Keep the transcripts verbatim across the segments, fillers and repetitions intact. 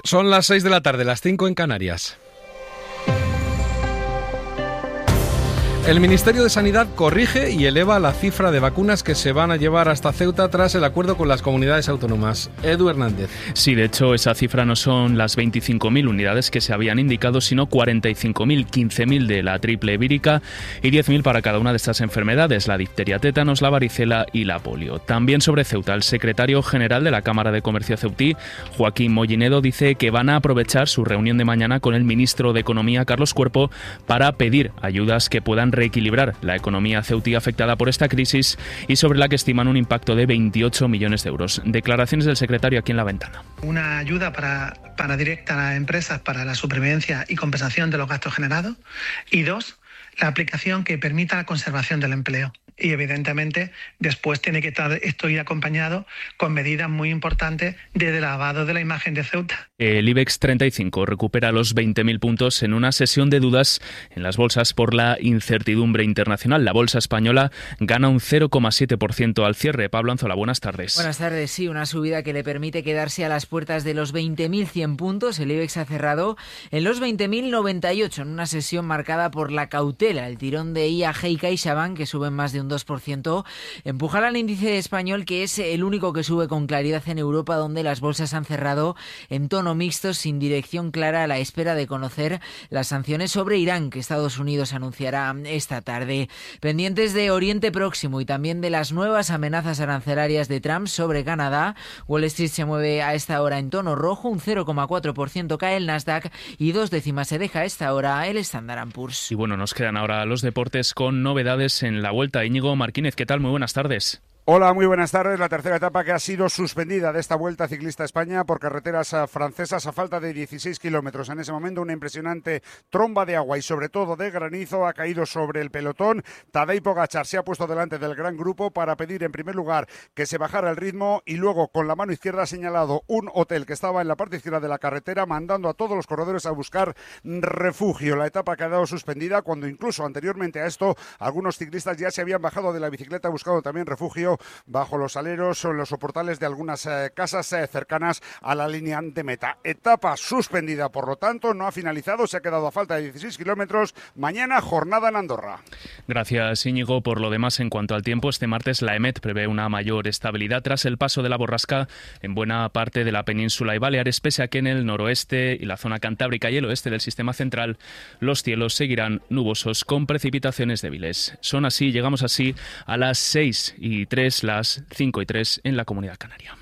Son las seis de la tarde, las cinco en Canarias. El Ministerio de Sanidad corrige y eleva la cifra de vacunas que se van a llevar hasta Ceuta tras el acuerdo con las comunidades autónomas. Edu Hernández. Sí, de hecho, esa cifra no son las veinticinco mil unidades que se habían indicado, sino cuarenta y cinco mil, quince mil de la triple vírica y diez mil para cada una de estas enfermedades, la difteria, tétanos, la varicela y la polio. También sobre Ceuta, el secretario general de la Cámara de Comercio ceutí, Joaquín Mollinedo, dice que van a aprovechar su reunión de mañana con el ministro de Economía, Carlos Cuerpo, para pedir ayudas que puedan reequilibrar la economía ceutí afectada por esta crisis y sobre la que estiman un impacto de veintiocho millones de euros. Declaraciones del secretario aquí en La Ventana. Una ayuda para, para directa a empresas para la supervivencia y compensación de los gastos generados. Y dos, la aplicación que permita la conservación del empleo. Y evidentemente después tiene que estar esto ir acompañado con medidas muy importantes de lavado de la imagen de Ceuta. El IBEX treinta y cinco recupera los veinte mil puntos en una sesión de dudas en las bolsas por la incertidumbre internacional. La bolsa española gana un cero coma siete por ciento al cierre. Pablo Anzola, buenas tardes. Buenas tardes, sí, una subida que le permite quedarse a las puertas de los veinte mil cien puntos. El IBEX ha cerrado en los veinte mil noventa y ocho en una sesión marcada por la cautela. El tirón de I A G y CaixaBank, que suben más de un dos por ciento, empujará al índice español, que es el único que sube con claridad en Europa, donde las bolsas han cerrado en tono mixto, sin dirección clara, a la espera de conocer las sanciones sobre Irán que Estados Unidos anunciará esta tarde. Pendientes de Oriente Próximo y también de las nuevas amenazas arancelarias de Trump sobre Canadá, Wall Street se mueve a esta hora en tono rojo, un cero coma cuatro por ciento cae el Nasdaq y dos décimas se deja a esta hora el Standard and Poor's. Y bueno, nos quedan ahora los deportes con novedades en la Vuelta. Íñigo Martínez, ¿qué tal? Muy buenas tardes. Hola, muy buenas tardes. La tercera etapa que ha sido suspendida de esta Vuelta Ciclista a España por carreteras francesas a falta de dieciséis kilómetros. En ese momento una impresionante tromba de agua y sobre todo de granizo ha caído sobre el pelotón. Tadej Pogačar se ha puesto delante del gran grupo para pedir en primer lugar que se bajara el ritmo y luego con la mano izquierda ha señalado un hotel que estaba en la parte izquierda de la carretera, mandando a todos los corredores a buscar refugio. La etapa ha quedado suspendida cuando incluso anteriormente a esto algunos ciclistas ya se habían bajado de la bicicleta buscando también refugio bajo los aleros o en los soportales de algunas eh, casas eh, cercanas a la línea de meta. Etapa suspendida, por lo tanto, no ha finalizado, se ha quedado a falta de dieciséis kilómetros. Mañana, jornada en Andorra. Gracias, Íñigo. Por lo demás, en cuanto al tiempo, este martes la EMET prevé una mayor estabilidad tras el paso de la borrasca en buena parte de la península y Baleares, pese a que en el noroeste y la zona cantábrica y el oeste del sistema central los cielos seguirán nubosos con precipitaciones débiles. Son así, llegamos así a las seis y tres, las cinco y tres en la Comunidad Canaria.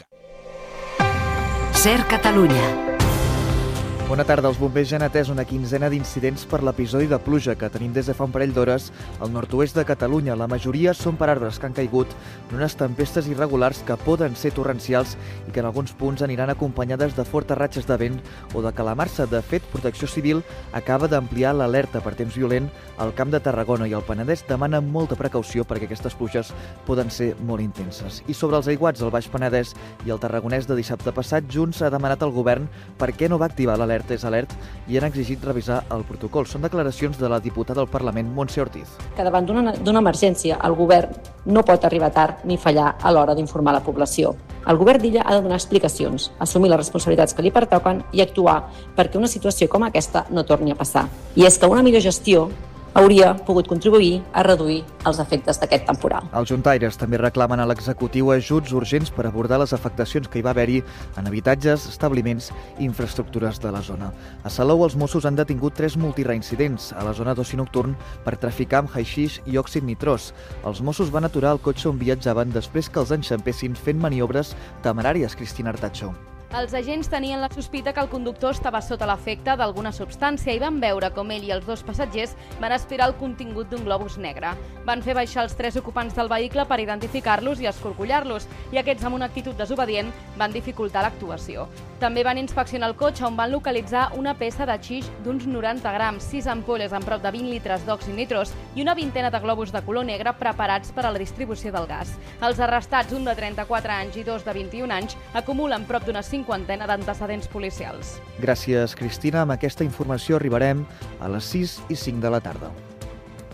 Ser Catalunya. Bona tarda. Els bombers ja han atès una quinzena d'incidents per l'episodi de pluja que tenim des de fa un parell d'hores al nord-oest de Catalunya. La majoria són per arbres que han caigut en unes tempestes irregulars que poden ser torrencials i que en alguns punts aniran acompanyades de fortes ratxes de vent o de calamarsa. De fet, Protecció Civil acaba d'ampliar l'alerta per temps violent al Camp de Tarragona i el Penedès demana molta precaució perquè aquestes pluges poden ser molt intenses. I sobre els aiguats del Baix Penedès i el Tarragonès de dissabte passat, Junts ha demanat al govern per què no va activar l'alerta és alert i han exigit revisar el protocol. Són declaracions de la diputada al Parlament, Montse Ortiz. Que davant d'una emergència el govern no pot arribar tard ni fallar a l'hora d'informar la població. El govern d'Illa ha de donar explicacions, assumir les responsabilitats que li pertoquen i actuar perquè una situació com aquesta no torni a passar. I és que una millor gestió hauria pogut contribuir a reduir els efectes d'aquest temporal. Els juntaires també reclamen a l'executiu ajuts urgents per abordar les afectacions que hi va haver-hi en habitatges, establiments i infraestructures de la zona. A Salou, els Mossos han detingut tres multireincidents a la zona d'oci nocturn per traficar amb haixix i òxid nitrós. Els Mossos van aturar el cotxe on viatjaven després que els enxampessin fent maniobres temeràries. Cristina Artacho. Els agents tenien la sospita que el conductor estava sota l'efecte d'alguna substància i van veure com ell i els dos passatgers van aspirar el contingut d'un globus negre. Van fer baixar els tres ocupants del vehicle per identificar-los i escorcollar-los, i aquests, amb una actitud desobedient, van dificultar l'actuació. També van inspeccionar el cotxe, on van localitzar una peça de xix d'uns noranta grams, sis ampolles amb prop de vint litres d'òxid nitrós i una vintena de globus de color negre preparats per a la distribució del gas. Els arrestats, un de trenta-quatre anys i dos de vint-i-un anys, acumulen prop d'una cinquantena d'antecedents policials. Gràcies, Cristina. Amb aquesta informació arribarem a les sis i cinc de la tarda.